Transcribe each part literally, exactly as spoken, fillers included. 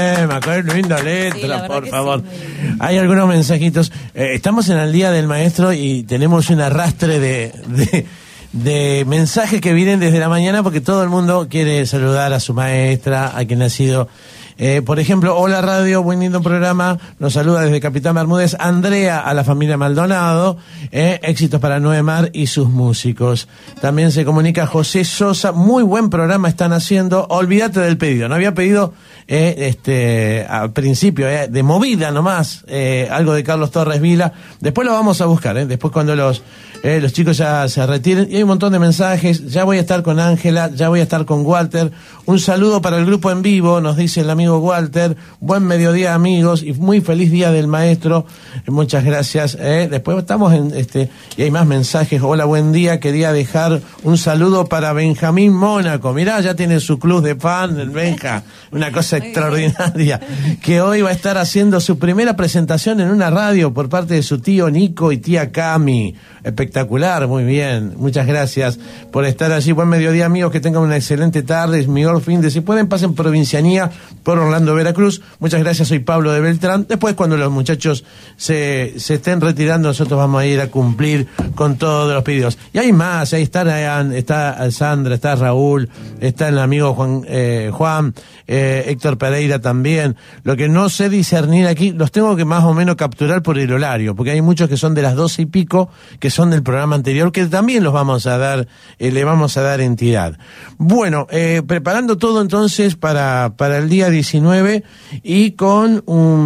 Eh, me acuerdo, linda letra, sí, por favor. Sí, hay algunos mensajitos. Eh, estamos en el Día del Maestro y tenemos un arrastre de, de, de mensajes que vienen desde la mañana porque todo el mundo quiere saludar a su maestra, a quien ha sido... Eh, por ejemplo, hola radio, buen lindo programa, nos saluda desde Capitán Bermúdez, Andrea a la familia Maldonado, eh, éxitos para Nueve Mar y sus músicos. También se comunica José Sosa, muy buen programa están haciendo, olvídate del pedido, no había pedido eh, este al principio, eh, de movida nomás, eh, algo de Carlos Torres Vila, después lo vamos a buscar, eh, después cuando los... Eh, los chicos ya se retiren y hay un montón de mensajes. Ya voy a estar con Ángela, ya voy a estar con Walter. Un saludo para el grupo en vivo, nos dice el amigo Walter. Buen mediodía, amigos, y muy feliz día del maestro. Eh, muchas gracias. Eh. Después estamos en este y hay más mensajes. Hola, buen día. Quería dejar un saludo para Benjamín Mónaco. Mirá, ya tiene su club de fan, el Benja. Una cosa extraordinaria. Que hoy va a estar haciendo su primera presentación en una radio por parte de su tío Nico y tía Cami. Espectacular, muy bien, muchas gracias por estar allí. Buen mediodía, amigos, que tengan una excelente tarde, mejor fin de, si pueden pasen Provincianía por Orlando, Veracruz. Muchas gracias, soy Pablo de Beltrán. Después cuando los muchachos se, se estén retirando, nosotros vamos a ir a cumplir con todos los pedidos. Y hay más, ahí está, está Sandra, está Raúl, está el amigo Juan, eh, Juan eh, Héctor Pereira también. Lo que no sé discernir aquí, los tengo que más o menos capturar por el horario, porque hay muchos que son de las doce y pico, que son del programa anterior, que también los vamos a dar, eh, le vamos a dar entidad. Bueno, eh, preparando todo entonces para, para el día diecinueve y con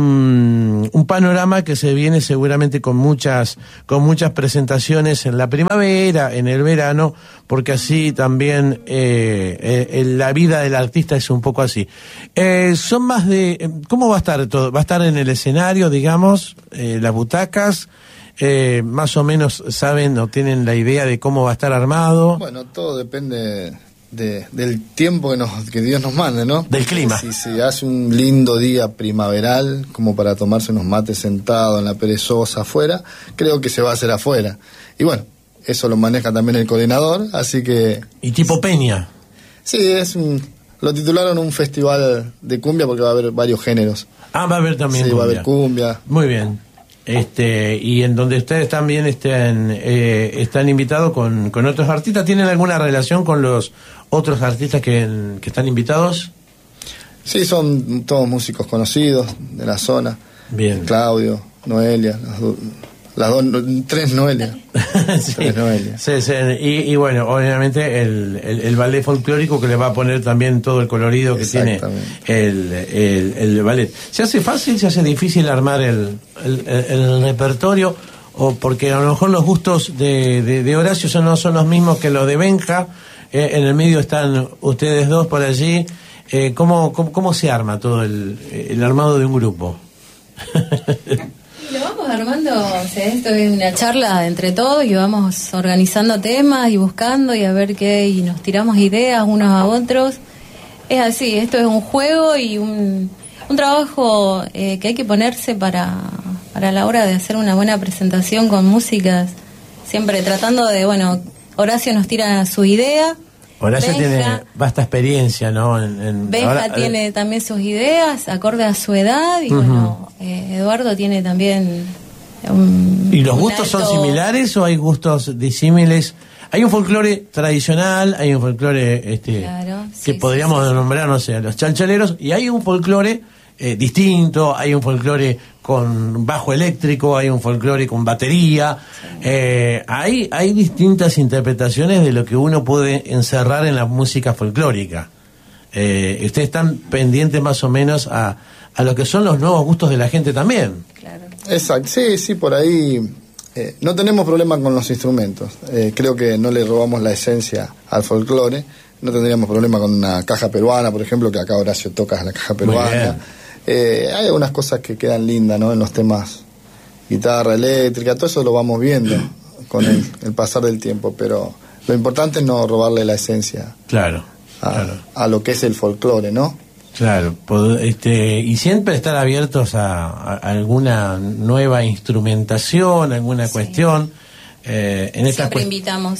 un, un panorama que se viene seguramente con muchas, con muchas presentaciones en la primavera, en el verano, porque así también eh, eh, la vida del artista es un poco así. Eh, son más de, ¿cómo va a estar todo? ¿Va a estar en el escenario, digamos, eh, las butacas? Eh, más o menos saben o tienen la idea de cómo va a estar armado. Bueno, todo depende de, del tiempo que, nos, que Dios nos mande, ¿no? Del clima. Si se hace un lindo día primaveral, como para tomarse unos mates sentados en la perezosa afuera, creo que se va a hacer afuera. Y bueno, eso lo maneja también el coordinador, así que... ¿Y tipo peña? Sí, es un, lo titularon un festival de cumbia porque va a haber varios géneros. Ah, va a haber también sí, cumbia. va a haber cumbia. Muy bien. Este, y en donde ustedes también estén, eh, están invitados con, con otros artistas, ¿tienen alguna relación con los otros artistas que, que están invitados? Sí, son todos músicos conocidos de la zona. Bien. Claudio, Noelia, las, do, las dos, tres Noelia. sí, tres Noelia. Sí, sí, y, y bueno, obviamente el, el, el ballet folclórico que le va a poner también todo el colorido que tiene el, el, el ballet. ¿Se hace fácil, se hace difícil armar el, el, el, el repertorio? O porque a lo mejor los gustos de, de, de Horacio son, no son los mismos que los de Benja. Eh, en el medio están ustedes dos por allí. Eh, ¿cómo, cómo, ¿Cómo se arma todo el, el armado de un grupo? Lo vamos armando, o sea, esto es una charla entre todos y vamos organizando temas y buscando y a ver qué, y nos tiramos ideas unos a otros. Es así, esto es un juego y un, un trabajo eh, que hay que ponerse para, para la hora de hacer una buena presentación con músicas, siempre tratando de, bueno, Horacio nos tira su idea. Horacio Benja, tiene vasta experiencia, ¿no? En, en, Benja ahora, tiene también sus ideas acorde a su edad y uh-huh. bueno, eh, Eduardo tiene también un, ¿Y los un gustos alto... son similares o hay gustos disímiles? Hay un folclore tradicional, hay un folclore este, claro, que sí, podríamos sí, sí. nombrar, no sé, los chalchaleros, y hay un folclore eh, distinto, hay un folclore con bajo eléctrico, hay un folclore con batería, sí. eh, hay, hay distintas interpretaciones de lo que uno puede encerrar en la música folclórica. Eh, ustedes están pendientes más o menos a, a lo que son los nuevos gustos de la gente también. Claro. Exacto, sí, sí, por ahí eh, no tenemos problema con los instrumentos. Eh, creo que no le robamos la esencia al folclore. No tendríamos problema con una caja peruana, por ejemplo, que acá Horacio toca la caja peruana. Eh, hay algunas cosas que quedan lindas, ¿no? En los temas guitarra eléctrica, todo eso lo vamos viendo con el, el pasar del tiempo, pero lo importante es no robarle la esencia claro, a, claro. a lo que es el folclore, ¿no? Claro, este, y siempre estar abiertos a, a alguna nueva instrumentación, alguna sí. cuestión. Eh, en esta siempre cuest- invitamos.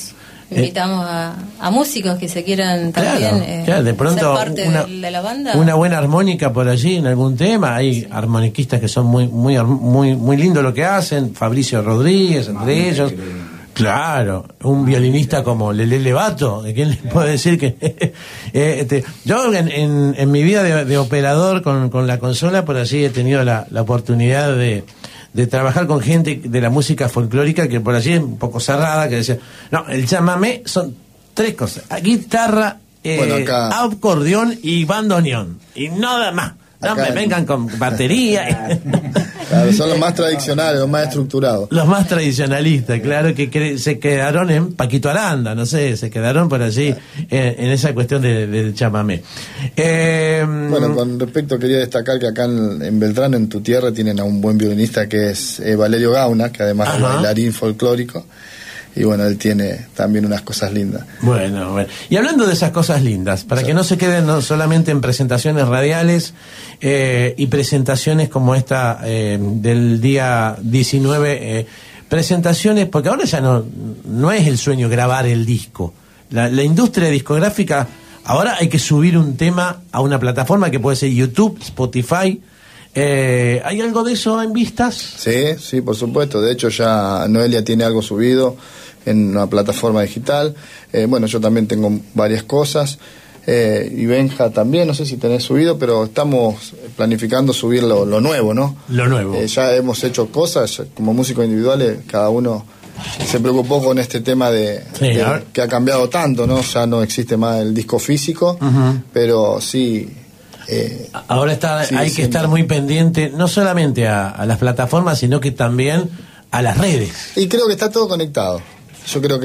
invitamos a, a músicos que se quieran también Claro, eh, claro, de pronto ser parte una, de, de la banda. una buena armónica por allí en algún tema. Hay sí. armoniquistas que son muy muy muy muy lindos lo que hacen. Fabricio Rodríguez, entre ah, ellos. Claro, un violinista como Lele Levato, ¿de quién le puedo decir que...? eh, este, yo en, en, en mi vida de, de operador con, con la consola, por allí he tenido la, la oportunidad de, de trabajar con gente de la música folclórica que por allí es un poco cerrada, que decía, no, el chamamé son tres cosas, guitarra, eh, bueno, acá... acordeón y bandoneón, y nada más. No me en... vengan con batería. Claro, son los más tradicionales, los más estructurados. Los más tradicionalistas, claro, que cre- se quedaron en Paquito Aranda, no sé, se quedaron por allí en, en esa cuestión de, del chamamé. Eh, bueno, con respecto, quería destacar que acá en, en Beltrán, en tu tierra, tienen a un buen violinista que es eh, Valerio Gauna, que además Ajá. es bailarín folclórico. Y bueno, él tiene también unas cosas lindas. Bueno, bueno. Y hablando de esas cosas lindas, para sí. que no se queden no solamente en presentaciones radiales eh, y presentaciones como esta eh, del día diecinueve, eh, presentaciones, porque ahora ya no, no es el sueño grabar el disco. La, la industria discográfica, ahora hay que subir un tema a una plataforma que puede ser YouTube, Spotify. Eh, ¿Hay algo de eso en vistas? Sí, sí, por supuesto. De hecho, ya Noelia tiene algo subido en una plataforma digital. Eh, bueno, yo también tengo varias cosas. Eh, y Benja también, no sé si tenés subido, pero estamos planificando subir lo, lo nuevo, ¿no? Lo nuevo. Eh, ya hemos hecho cosas, como músicos individuales, cada uno se preocupó con este tema de, sí, de que ha cambiado tanto, ¿no? Ya no existe más el disco físico, uh-huh. pero sí... Eh, Ahora está, hay siendo. que estar muy pendiente no solamente a, a las plataformas, sino que también a las redes. Y creo que está todo conectado. Yo creo que